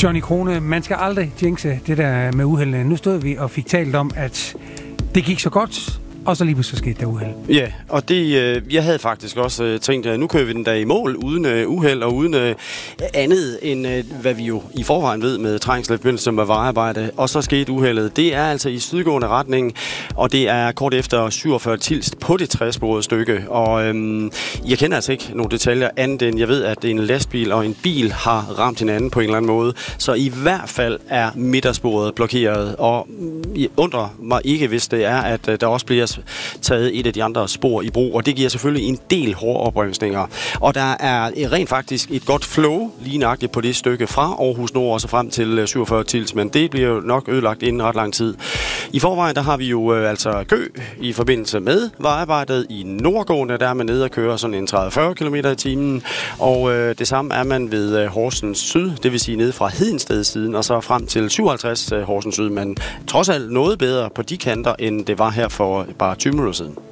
Johnny Krone, man skal aldrig jinxe det der med uheldene. Nu stod vi og fik talt om, at det gik så godt, og så lige pludselig skete der uheld. Ja, og det, jeg havde faktisk også tænkt, at nu kører vi den der i mål, uden uheld og uden andet, end hvad vi jo i forvejen ved med trængsel i forbindelse med vejarbejde. Og så skete uheldet. Det er altså i sydgående retning, og det er kort efter 47 Tilst på det 60-sporede stykke. Og jeg kender altså ikke nogle detaljer andet end, jeg ved, at en lastbil og en bil har ramt hinanden på en eller anden måde. Så i hvert fald er midtersporet blokeret, og jeg undrer mig ikke, hvis det er, at der også bliver taget et af de andre spor i brug, og det giver selvfølgelig en del hårde opbremsninger. Og der er rent faktisk et godt flow lige nøjagtigt på det stykke fra Aarhus Nord og så frem til 47 Tilst, men det bliver jo nok ødelagt inden ret lang tid. I forvejen, der har vi jo altså kø i forbindelse med vejarbejdet i nordgående, der er man nede og kører sådan en 30-40 km i timen, og det samme er man ved Horsens Syd, det vil sige nede fra Hedensted siden, og så frem til 57 Horsens Syd, men trods alt noget bedre på de kanter, end det var her for bare 20 minutter siden.